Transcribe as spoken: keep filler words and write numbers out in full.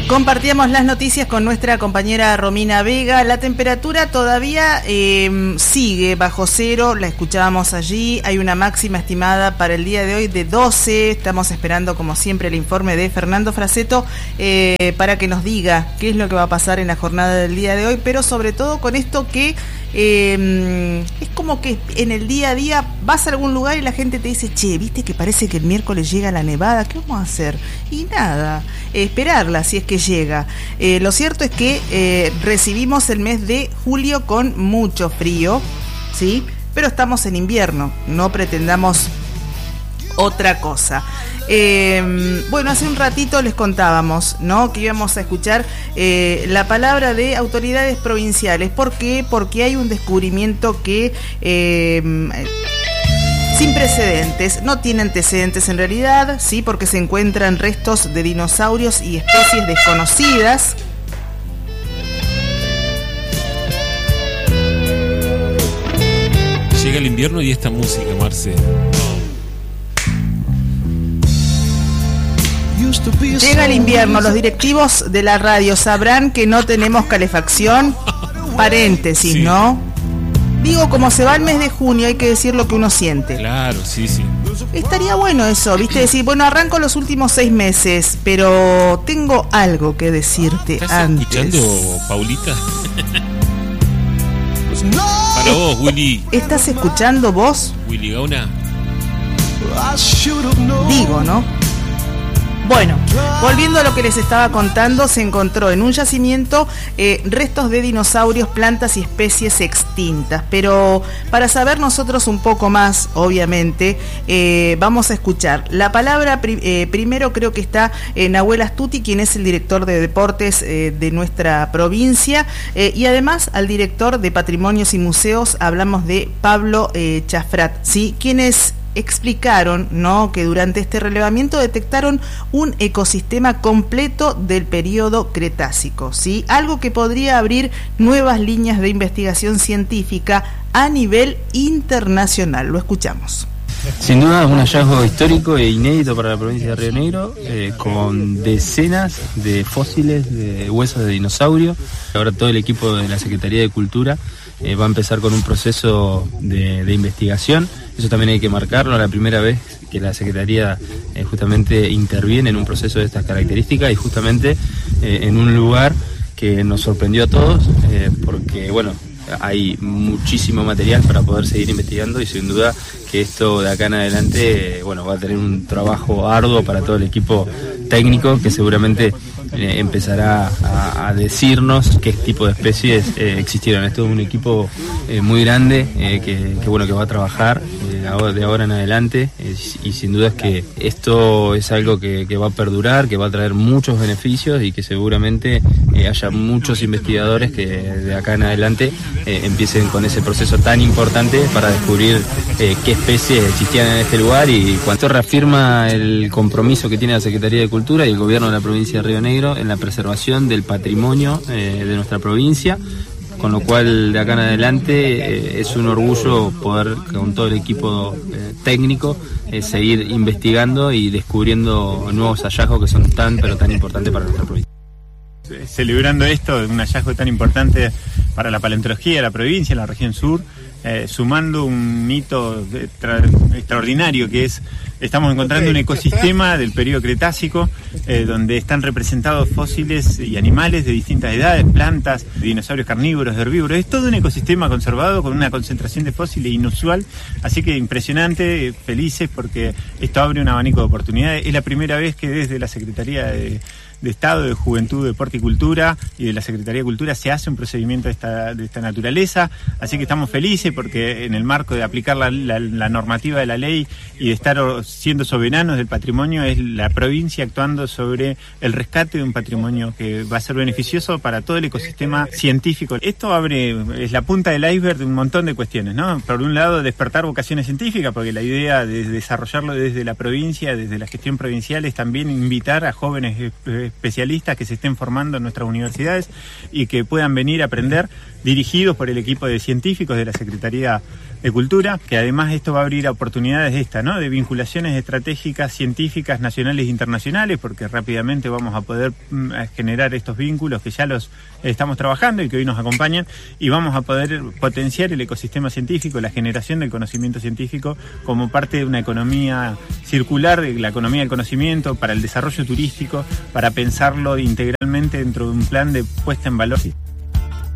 Compartíamos las noticias con nuestra compañera Romina Vega. La temperatura todavía eh, sigue bajo cero, la escuchábamos allí. Hay una máxima estimada para el día de hoy de doce. Estamos esperando, como siempre, el informe de Fernando Fraseto eh, para que nos diga qué es lo que va a pasar en la jornada del día de hoy, pero sobre todo con esto que eh, es como que en el día a día vas a algún lugar y la gente te dice: che, viste que parece que el miércoles llega la nevada, ¿qué vamos a hacer? Y nada, eh, esperarla si es que llega. Eh, lo cierto es que eh, recibimos el mes de julio con mucho frío, ¿sí? Pero estamos en invierno, no pretendamos otra cosa. Eh, bueno, hace un ratito les contábamos, ¿no?, que íbamos a escuchar eh, la palabra de autoridades provinciales. ¿Por qué? Porque hay un descubrimiento que eh, sin precedentes, no tiene antecedentes en realidad, sí, porque se encuentran restos de dinosaurios y especies desconocidas. Llega el invierno y esta música, Marce. Llega el invierno, los directivos de la radio sabrán que no tenemos calefacción. Paréntesis, sí. ¿No? Digo, como se va el mes de junio, hay que decir lo que uno siente. Claro, sí, sí. Estaría bueno eso, ¿viste? Decir, bueno, arranco los últimos seis meses, pero tengo algo que decirte ¿Estás antes. escuchando, Paulita? Para vos, Willy. ¿Estás escuchando vos? Willy Gauna. Digo, ¿no? Bueno, volviendo a lo que les estaba contando, se encontró en un yacimiento eh, restos de dinosaurios, plantas y especies extintas. Pero para saber nosotros un poco más, obviamente, eh, vamos a escuchar la palabra. Pri- eh, primero creo que está eh, Nahuel Astuti, quien es el director de deportes eh, de nuestra provincia, eh, y además al director de Patrimonios y Museos. Hablamos de Pablo eh, Chafrat, ¿sí? Quien es explicaron, ¿no?, que durante este relevamiento detectaron un ecosistema completo del periodo Cretácico, ¿sí? Algo que podría abrir nuevas líneas de investigación científica a nivel internacional. Lo escuchamos. Sin duda es un hallazgo histórico e inédito para la provincia de Río Negro, eh, con decenas de fósiles de huesos de dinosaurio. Ahora todo el equipo de la Secretaría de Cultura eh, va a empezar con un proceso de, de investigación. Eso también hay que marcarlo, la primera vez que la Secretaría eh, justamente interviene en un proceso de estas características, y justamente eh, en un lugar que nos sorprendió a todos, eh, porque bueno, hay muchísimo material para poder seguir investigando, y sin duda que esto de acá en adelante, eh, bueno, va a tener un trabajo arduo para todo el equipo técnico, que seguramente eh, empezará a, a decirnos qué tipo de especies eh, existieron. Esto es un equipo eh, muy grande eh, que, que bueno que va a trabajar eh, de ahora en adelante, eh, y sin duda es que esto es algo que, que va a perdurar, que va a traer muchos beneficios, y que seguramente eh, haya muchos investigadores que de acá en adelante eh, empiecen con ese proceso tan importante para descubrir eh, qué especies existían en este lugar. Y cuando reafirma el compromiso que tiene la Secretaría de Cultura y el gobierno de la provincia de Río Negro en la preservación del patrimonio eh, de nuestra provincia, con lo cual de acá en adelante eh, es un orgullo poder, con todo el equipo eh, técnico, eh, seguir investigando y descubriendo nuevos hallazgos que son tan pero tan importantes para nuestra provincia. Celebrando esto, un hallazgo tan importante para la paleontología de la provincia, la región sur, eh, sumando un hito extra, extraordinario, que es, estamos encontrando un ecosistema del periodo Cretácico, eh, donde están representados fósiles y animales de distintas edades, plantas, dinosaurios carnívoros, de herbívoros. Es todo un ecosistema conservado con una concentración de fósiles inusual, así que impresionante, felices porque esto abre un abanico de oportunidades. Es la primera vez que desde la Secretaría de de Estado de Juventud, Deporte y Cultura y de la Secretaría de Cultura se hace un procedimiento de esta, de esta naturaleza, así que estamos felices porque en el marco de aplicar la, la, la normativa de la ley y de estar siendo soberanos del patrimonio, es la provincia actuando sobre el rescate de un patrimonio que va a ser beneficioso para todo el ecosistema científico. Esto abre, es la punta del iceberg de un montón de cuestiones, ¿no? Por un lado, despertar vocaciones científicas, porque la idea de desarrollarlo desde la provincia, desde la gestión provincial, es también invitar a jóvenes especialistas que se estén formando en nuestras universidades y que puedan venir a aprender, dirigidos por el equipo de científicos de la Secretaría de Cultura, que además esto va a abrir oportunidades oportunidad es esta, ¿no? De vinculaciones estratégicas, científicas, nacionales e internacionales, porque rápidamente vamos a poder mm, a generar estos vínculos que ya los estamos trabajando y que hoy nos acompañan, y vamos a poder potenciar el ecosistema científico, la generación del conocimiento científico como parte de una economía circular, de la economía del conocimiento, para el desarrollo turístico, para pensarlo integralmente dentro de un plan de puesta en valor.